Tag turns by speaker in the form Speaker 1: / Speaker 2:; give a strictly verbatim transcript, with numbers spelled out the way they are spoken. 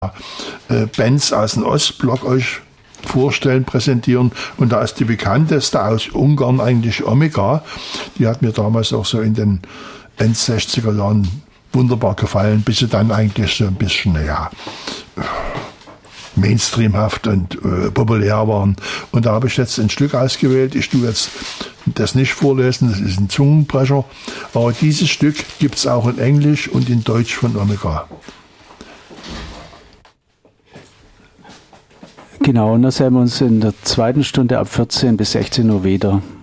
Speaker 1: äh, Bands aus dem Ostblock euch vorstellen, präsentieren. Und da ist die bekannteste aus Ungarn eigentlich Omega. Die hat mir damals auch so in den End sechziger Jahren wunderbar gefallen, bis sie dann eigentlich so ein bisschen, ja, mainstreamhaft und äh, populär waren. Und da habe ich jetzt ein Stück ausgewählt. Ich tue jetzt das nicht vorlesen, das ist ein Zungenbrecher. Aber dieses Stück gibt es auch in Englisch und in Deutsch von Omega.
Speaker 2: Genau, und da sehen wir uns in der zweiten Stunde ab vierzehn bis sechzehn Uhr wieder.